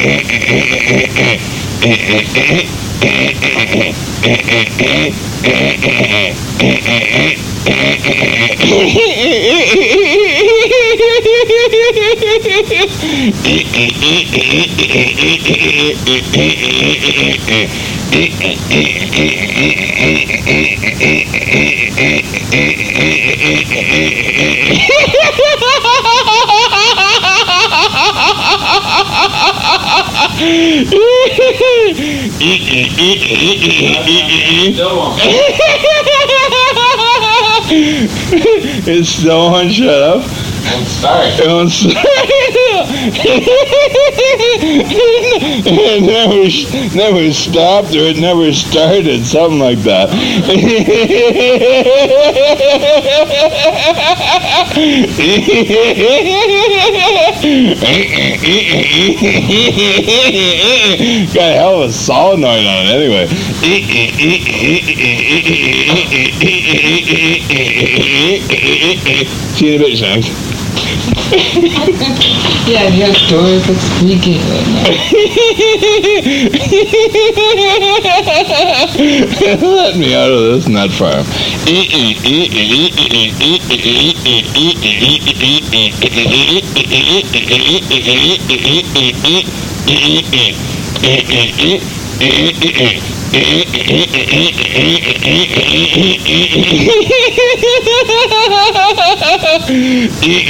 It's still on. Shut up. Don't start. It never stopped or it never started, something like that. Got a hell of a solenoid on it anyway. See you in a bit, Shanks. Yeah, and your doors are squeaking right now. Let me out of this nut farm.